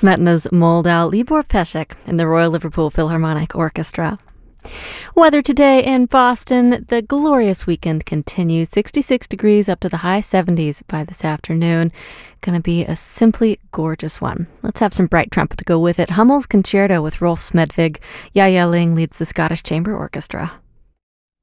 Smetana's Moldau, Libor Pesek and the Royal Liverpool Philharmonic Orchestra. Weather today in Boston, the glorious weekend continues. 66 degrees up to the high 70s by this afternoon. Going to be a simply gorgeous one. Let's have some bright trumpet to go with it. Hummel's Concerto with Rolf Smedvig. Yaya Ling leads the Scottish Chamber Orchestra.